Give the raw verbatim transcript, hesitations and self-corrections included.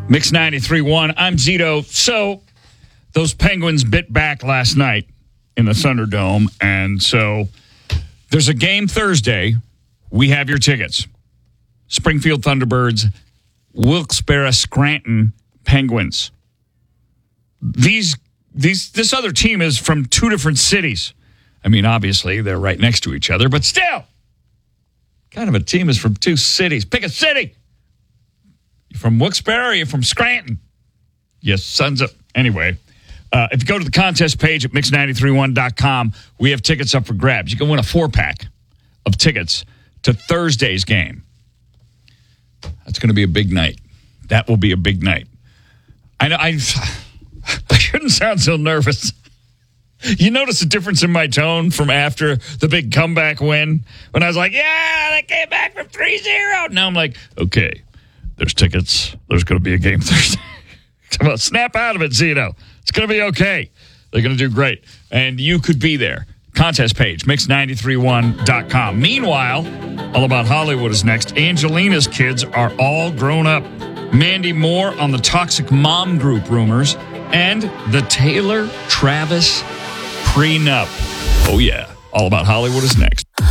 Mix ninety-three point one. I'm Zito. So those Penguins bit back last night in the Thunderdome, and so there's a game Thursday. We have your tickets. Springfield Thunderbirds, Wilkes-Barre Scranton Penguins. These these this other team is from two different cities. I mean, obviously they're right next to each other, but still, kind of a team is from two cities. Pick a city. You're from Wilkes-Barre or you're from Scranton? Yes, sons of... Anyway, uh, if you go to the contest page at mix nine three one dot com, we have tickets up for grabs. You can win a four-pack of tickets to Thursday's game. That's going to be a big night. That will be a big night. I know I, I shouldn't sound so nervous. You notice the difference in my tone from after the big comeback win? When I was like, yeah, they came back from three zero. Now I'm like, okay. There's tickets. There's going to be a game Thursday. Come on, snap out of it, Zito. It's going to be okay. They're going to do great. And you could be there. Contest page, mix nine three one dot com. Meanwhile, All About Hollywood is next. Angelina's kids are all grown up. Mandy Moore on the toxic mom group rumors. And the Taylor Travis prenup. Oh, yeah. All About Hollywood is next.